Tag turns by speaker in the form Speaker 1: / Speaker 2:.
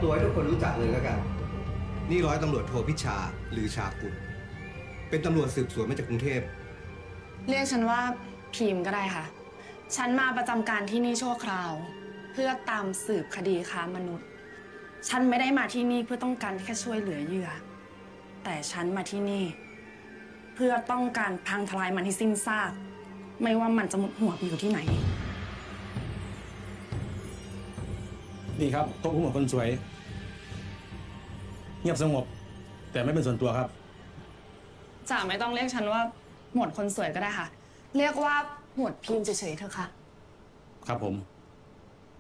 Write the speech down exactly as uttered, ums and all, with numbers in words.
Speaker 1: ำตัวให้ทุกคนรู้จักเลยแล้วกันนี่ร้อยตำรวจโทพิชาหรือชากุลเป็นตำรวจสืบสวนมาจากกรุงเทพ
Speaker 2: เรียกฉันว่าพิมพ์ก็ได้ค่ะฉันมาประจำการที่นี่ชั่วคราวเพื่อตามสืบคดีค้ามนุษย์ฉันไม่ได้มาที่นี่เพื่อต้องการแค่ช่วยเหลือเหยื่อแต่ฉันมาที่นี่เพื่อต้องการพังทลายมันให้สิ้นซากไม่ว่ามันจะมุดหัวไปอยู่ที่ไหน
Speaker 3: นี่ครับโต๊ะผู้หมวดคนสวยเงียบสงบแต่ไม่เป็นส่วนตัวครับ
Speaker 2: จ่าไม่ต้องเรียกฉันว่าหมวดคนสวยก็ได้ค่ะเรียกว่าหมวดพิมพ์เฉยๆเถอะค่ะ
Speaker 3: ครับผม